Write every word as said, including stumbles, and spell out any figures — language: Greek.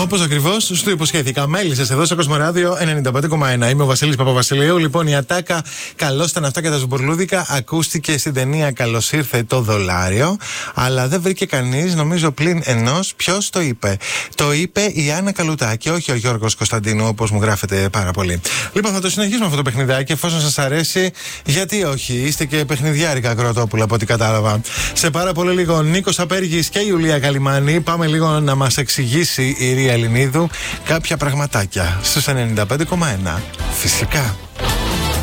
Όπως ακριβώς σου το υποσχέθηκα. Μέλισσες εδώ στο Κοσμοράδιο ενενήντα πέντε κόμμα ένα. Είμαι ο Βασίλης Παπαβασιλείου. Λοιπόν, η ατάκα «Καλώς ήταν αυτά και τα ζουμπουρλούδικα» ακούστηκε στην ταινία «Καλώς ήρθε το δολάριο». Αλλά δεν βρήκε κανείς, νομίζω, πλην ενός ποιος το είπε. Το είπε η Άννα Καλουτάκη, όχι ο Γιώργος Κωνσταντίνου, όπως μου γράφετε πάρα πολύ. Λοιπόν, θα το συνεχίσουμε αυτό το παιχνιδάκι, εφόσον σας αρέσει. Γιατί όχι, είστε και παιχνιδιάρικα Κροτόπουλα, από ό,τι κατάλαβα. Σε πάρα πολύ λίγο Νίκος Απέργης και Ιουλία Καλιμάνη. Πάμε λίγο να μας εξηγήσει η Ρία Ελληνίδου κάποια πραγματάκια στους ενενήντα πέντε κόμμα ένα. Φυσικά.